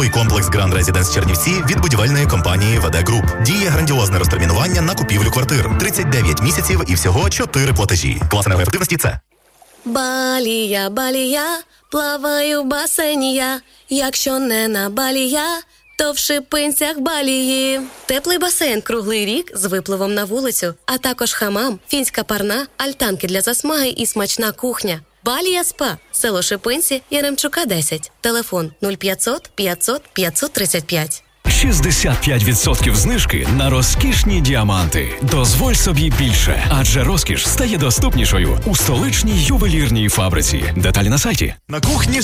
Житловий комплекс Grand Residence Чернівці від будівельної компанії ВД Груп. Діє грандіозне розтермінування на купівлю квартир. 39 місяців і всього 4 платежі. Клас енергоефективності це. Балія, балія, плаваю в басейні я. Якщо не на балія, то в Шипинцях балії. Теплий басейн круглий рік з випливом на вулицю, а також хамам, фінська парна, альтанки для засмаги і смачна кухня. Балія СПА. Село Шипинці, Яремчука, 10. Телефон 0500 500 535. 65% знижки на розкішні діаманти. Дозволь собі більше, адже розкіш стає доступнішою у столичній ювелірній фабриці. Деталі на сайті. На кухні